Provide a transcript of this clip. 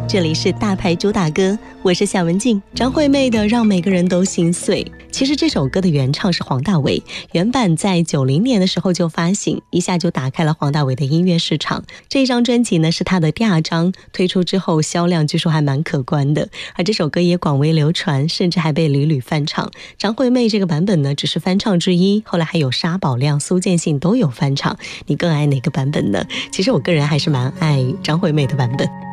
这里是大牌主打歌，我是夏文静。张惠妹的《让每个人都心碎》，其实这首歌的原唱是黄大炜，原版在90年的时候就发行，一下就打开了黄大炜的音乐市场。这张专辑呢是他的第2张，推出之后销量据说还蛮可观的，而这首歌也广为流传，甚至还被屡屡翻唱。张惠妹这个版本呢只是翻唱之一，后来还有沙宝亮、苏建信都有翻唱。你更爱哪个版本呢？其实我个人还是蛮爱张惠妹的版本。